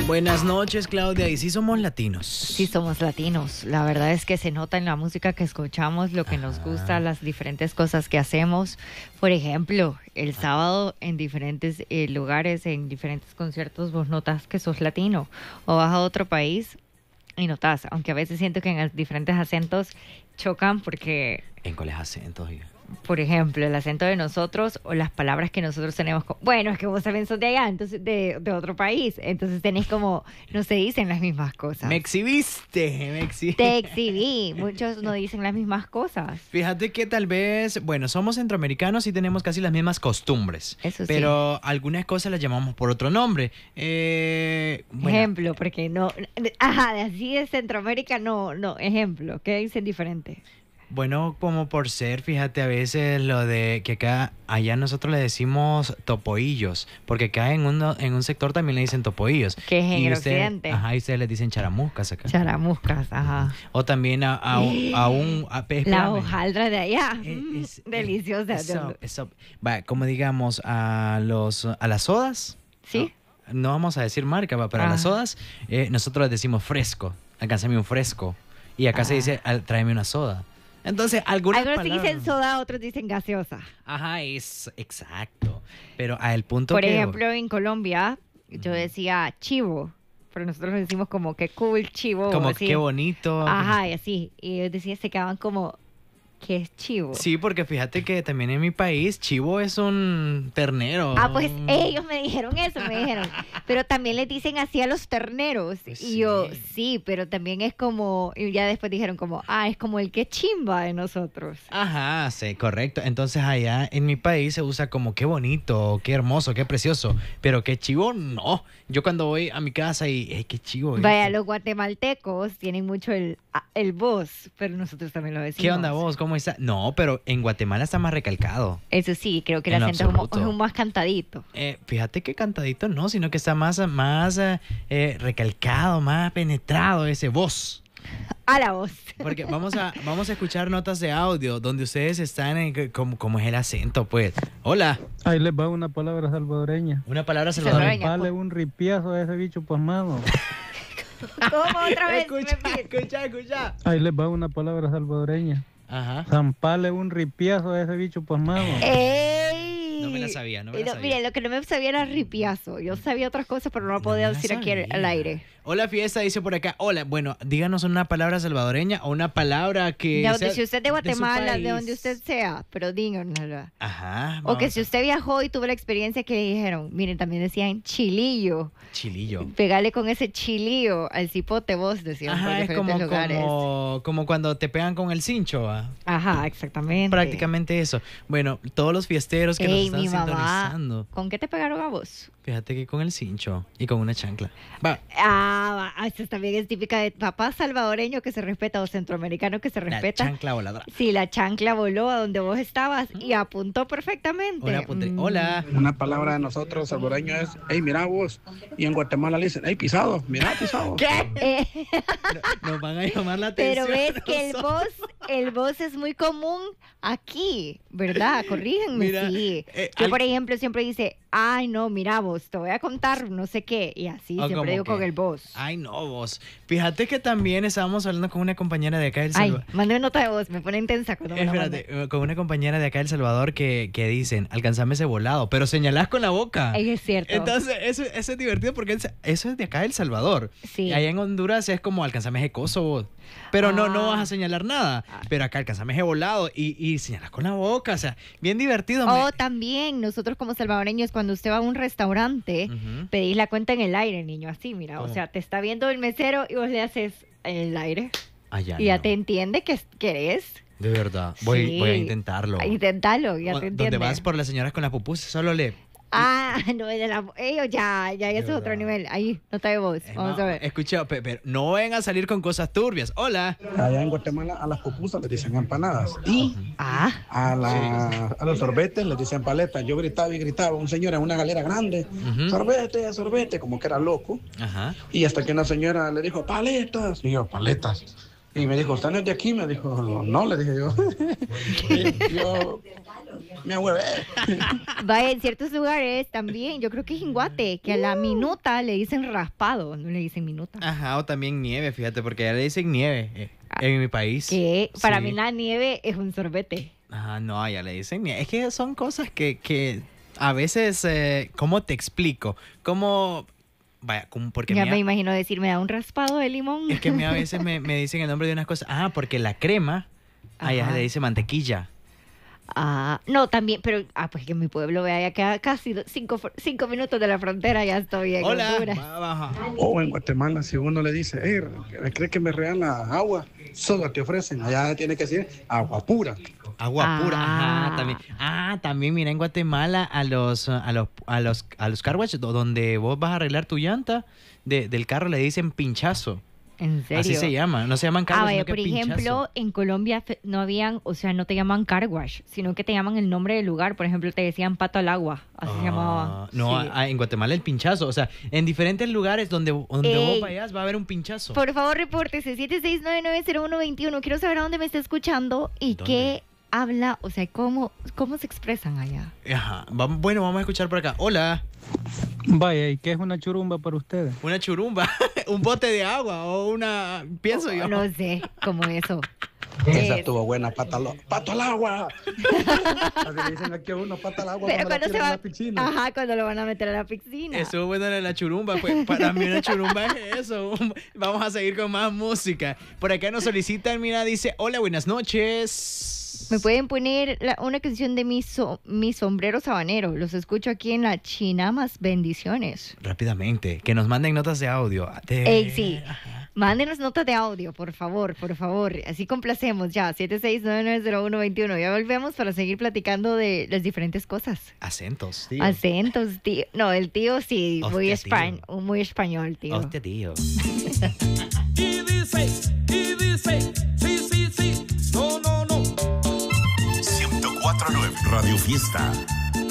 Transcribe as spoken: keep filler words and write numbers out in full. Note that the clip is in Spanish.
Buenas noches, Claudia. ¿Y si somos latinos? Sí somos latinos. La verdad es que se nota en la música que escuchamos, lo que Ajá. nos gusta, las diferentes cosas que hacemos. Por ejemplo, el Ajá. sábado en diferentes eh, lugares, en diferentes conciertos, vos notas que sos latino. O vas a otro país y notas, aunque a veces siento que en los diferentes acentos chocan porque... ¿En cuáles acentos? Por ejemplo, el acento de nosotros o las palabras que nosotros tenemos. Bueno, es que vos también sos de allá, entonces de, de otro país. Entonces tenés como, no se dicen las mismas cosas. Me exhibiste, me exhibiste. Te exhibí. Muchos no dicen las mismas cosas. Fíjate que tal vez, bueno, somos centroamericanos y tenemos casi las mismas costumbres. Eso sí. Pero algunas cosas las llamamos por otro nombre. Eh, bueno, ejemplo, porque no... Ajá, de así de Centroamérica, no, no. Ejemplo, ¿qué dicen diferente? Bueno, como por ser, fíjate, a veces lo de que acá, allá nosotros le decimos topoillos, porque acá en un, en un sector también le dicen topoillos. Que es en y el usted, occidente. Ajá, y ustedes le dicen charamuscas acá. Charamuscas, ajá. O también a, a, a un... A, la hojaldra de allá, es, es, deliciosa. Eso, eso. Va, como digamos, a, los, a las sodas. ¿Sí? No, no vamos a decir marca, va, pero ah. a las sodas eh, nosotros les decimos fresco. Alcánzame un fresco. Y acá ah. se dice, tráeme una soda. Entonces, algunas Algunos palabras... dicen soda, otros dicen gaseosa. Ajá, es exacto. Pero al punto Por que... ejemplo, en Colombia, yo decía chivo, pero nosotros decimos como qué cool chivo. Como así. Qué bonito. Ajá, y así. Y ellos decían, se quedaban como... ¿Qué es chivo? Sí, porque fíjate que también en mi país, chivo es un ternero. Ah, pues ellos me dijeron eso, me dijeron. Pero también les dicen así a los terneros. Pues y sí. yo, sí, pero también es como, y ya después dijeron como, ah, es como el que chimba de nosotros. Ajá, sí, correcto. Entonces allá en mi país se usa como qué bonito, qué hermoso, qué precioso. Pero qué chivo, no. Yo cuando voy a mi casa y, hey, qué chivo. Vaya, los guatemaltecos tienen mucho el, el vos, pero nosotros también lo decimos. ¿Qué onda vos? ¿Cómo está? No, pero en Guatemala está más recalcado. Eso sí, creo que el acento es un, es un más cantadito. Eh, fíjate que cantadito no, sino que está más, más eh, recalcado, más penetrado ese voz. A la voz. Porque vamos a, vamos a escuchar notas de audio donde ustedes están en como, como es el acento, pues. Hola. Ahí les va una palabra salvadoreña. Una palabra salvadoreña. Vale un ripiazo a ese bicho pasmado. ¿Cómo otra vez? Escucha, escucha, escucha. Ahí les va una palabra salvadoreña. Ajá. Zampale un ripiazo a ese bicho pasmado. ¡Ey! No me la sabía, no me la sabía. Mire, lo que no me sabía era ripiazo. Yo sabía otras cosas, pero no lo podía no decir sabía. aquí al aire. Hola, fiesta, dice por acá. Hola, bueno, díganos una palabra salvadoreña o una palabra que... De donde, sea si usted es de Guatemala, de, de donde usted sea, pero díganosla. Ajá. O que si usted viajó y tuvo la experiencia que le dijeron, miren, también decían chilillo. Chilillo. Pegale con ese chilillo al cipote vos, decían. Ajá, es como, como, como cuando te pegan con el cincho. ¿Ah? Ajá, exactamente. Prácticamente eso. Bueno, todos los fiesteros que Ey, nos están mi mamá, sintonizando. ¿Con qué te pegaron a vos? Fíjate que con el cincho y con una chancla. Va. Ah, esta también es típica de papá salvadoreño que se respeta o centroamericano que se respeta. La chancla voladora. Sí, la chancla voló a donde vos estabas y apuntó perfectamente. Hola, mm. Hola. Una palabra de nosotros salvadoreños es, hey, mira vos. Y en Guatemala le dicen, hey, pisado, mira, pisado. ¿Qué? Eh. Nos van a llamar la atención. Pero ves que el vos, el vos es muy común aquí, ¿verdad? Corríjanme, mira, sí. Eh, Yo, al... por ejemplo, siempre dice, ay, no, mira vos, te voy a contar no sé qué. Y así, o siempre digo que, con el vos. Ay, no, vos. Fíjate que también estábamos hablando con una compañera de acá del Salvador. Ay, mandé nota de voz, me pone intensa cuando me Espérate, manda. Con una compañera de acá del Salvador que, que dicen, alcanzame ese volado, pero señalás con la boca. Ay, es cierto. Entonces, eso, eso es divertido porque eso es de acá del Salvador. Sí. Y allá en Honduras es como, alcanzame ese coso, vos. Pero ah. no, no vas a señalar nada. Ah. Pero acá alcanzame ese volado y, y señalas con la boca. O sea, bien divertido. O me... también, nosotros como salvadoreños, cuando usted va a un restaurante, uh-huh. pedís la cuenta en el aire, niño, así, mira. ¿Cómo? O sea, te está viendo el mesero y vos le haces en el aire. Allá y ya no. te entiende que querés. De verdad. Voy, sí. voy a intentarlo. Inténtalo, ya o, te entiende. Donde vas por las señoras con las pupusas, solo le... Ah, no, de la, ellos ya, ya, eso es otro nivel. Ahí, nota de voz. Es Vamos no, a ver. Escucha, pero no vayan a salir con cosas turbias. Hola. Allá en Guatemala a las pupusas les dicen empanadas. Y ah. a, la, a los sorbetes les dicen paletas. Yo gritaba y gritaba, un señor en una galera grande, uh-huh. sorbete, sorbete, como que era loco. Ajá. Y hasta que una señora le dijo, paletas. Y yo, paletas. Y me dijo, ¿usted no es de aquí? Me dijo, no, no, le dije yo. Y yo me ahuevé. Vaya, en ciertos lugares también, yo creo que es en Guate, que a la minuta le dicen raspado, no le dicen minuta. Ajá, o también nieve, fíjate, porque ya le dicen nieve eh, en mi país. Que para Sí. mí la nieve es un sorbete. Ajá, no, ya le dicen nieve. Es que son cosas que, que a veces, eh, ¿cómo te explico? ¿Cómo...? Vaya, como porque Ya mía- me imagino decir, me da un raspado de limón. es que a mí a veces me, me dicen el nombre de unas cosas. Ah, porque la crema, allá Ajá. le dice mantequilla. Ah, no, también, pero, ah, pues que en mi pueblo, vea, ya queda casi do- cinco, fr- cinco minutos de la frontera, ya estoy en Hola. Honduras. Va, baja. O en Guatemala, si uno le dice, hey, ¿cree que me regala agua? Solo te ofrecen. Allá tiene que decir agua pura. Agua pura, Ah. ajá, también. Ah, también mira en Guatemala a los a los a los a los car wash, do- donde vos vas a arreglar tu llanta de- del carro, le dicen pinchazo. ¿En serio? Así se llama, no se llaman car Ah, wash, vaya, sino que por pinchazo. ejemplo, en Colombia fe- no habían, o sea, no te llaman car wash, sino que te llaman el nombre del lugar. Por ejemplo, te decían pato al agua, así se Ah, llamaba. no, Sí. ah, en Guatemala el pinchazo, o sea, en diferentes lugares donde, donde Ey. vos vayas va a haber un pinchazo. Por favor, repórtese siete seis nueve nueve cero uno dos uno. Quiero saber a dónde me está escuchando y ¿Dónde? qué habla, o sea, cómo, cómo se expresan allá. Ajá, vamos- bueno, vamos a escuchar por acá. Hola, Vaya, ¿y qué es una churumba para ustedes? una churumba, un bote de agua o una, pienso yo. Oh, No sé, como eso. Esa Eh, estuvo buena, pata al, pato al agua. Así le dicen aquí a uno, pata al agua, Pero cuando cuando la se tiran va, en la piscina. ajá, cuando lo van a meter a la piscina. Eso bueno de la churumba, pues para mí una churumba es eso. Vamos a seguir con más música. Por acá nos solicitan, mira, dice, hola, buenas noches. Me pueden poner la- una canción de mi, so- mi sombrero sabanero. Los escucho aquí en la Chinamas. Bendiciones. Rápidamente, que nos manden notas de audio. De- Ey, sí. Mándenos notas de audio, por favor, por favor. Así complacemos ya. siete seis nueve nueve cero uno dos uno. Ya volvemos para seguir platicando de las diferentes cosas. Acentos, tío. Acentos, tío. No, el tío sí, muy, Hostia, espa- muy español, tío. Hostia, tío. Y dice, y dice, sí, sí, sí, no, no, no. ciento cuatro punto nueve Radio Fiesta.